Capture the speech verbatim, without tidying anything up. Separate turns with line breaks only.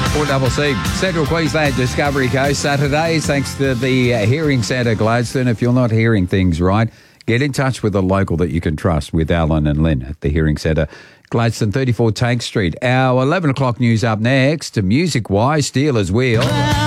four double C. Central Queensland Discovery Coast Saturdays, thanks to the uh, Hearing Centre Gladstone. If you're not hearing things right, get in touch with a local that you can trust with Alan and Lynn at the Hearing Centre Gladstone, thirty-four Tank Street. Our eleven o'clock news up next. Music-wise, Steelers Wheel.